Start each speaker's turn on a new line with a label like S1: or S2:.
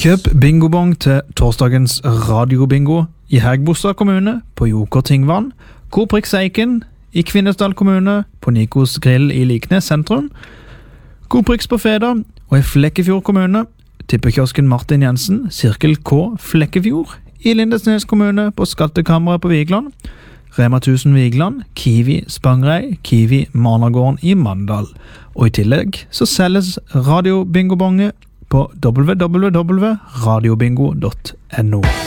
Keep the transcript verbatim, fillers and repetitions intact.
S1: Kjøp bingobong til torsdagens radiobingo i Hægebostad kommune på Joker Tingvann, Coop Rikseiken i Kvinesdal kommune på Nikos Grill i Liknes sentrum, Coop Riks på Feda og i Flekkefjord kommune, tippekiosken Martin Jensen, Sirkel K Flekkefjord i Lindesnes kommune på Skattekammeret på Vigland, Rema tusen Vigland, Kiwi Spangrei, Kiwi Managården i Mandal. Og i tillegg så selges radiobingobonge på w w w punktum radiobingo punktum no.